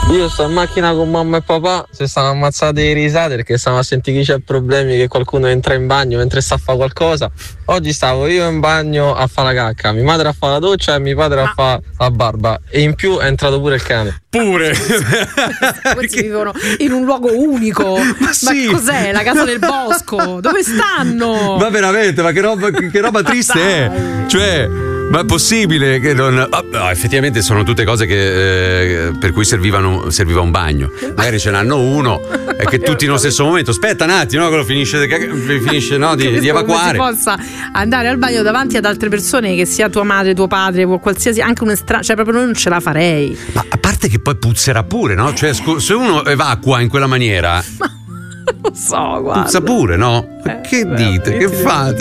Io sto in macchina con mamma e papà, si stanno ammazzati di risate perché stanno a sentire chi c'è problemi, che qualcuno entra in bagno mentre sta a fare qualcosa. Oggi stavo io in bagno a fare la cacca, mia madre a fare la doccia e mio padre a fare la barba, e in più è entrato pure il cane. Pure Questi vivono in un luogo unico. Ma cos'è? La casa del bosco? Dove stanno? Ma veramente, ma che roba triste è? Cioè, ma è possibile che non. No, effettivamente sono tutte cose che per cui serviva un bagno. Magari ce n'hanno uno e che tutti nello stesso momento. Aspetta un attimo, no? Quello finisce no, di evacuare. Come si possa andare al bagno davanti ad altre persone, che sia tua madre, tuo padre o qualsiasi, anche un estraneo, cioè proprio non ce la farei. Ma a parte che poi puzzerà pure, no? Cioè, se uno evacua in quella maniera. Non so, guarda. Puzza pure, no? Che dite? Che fate?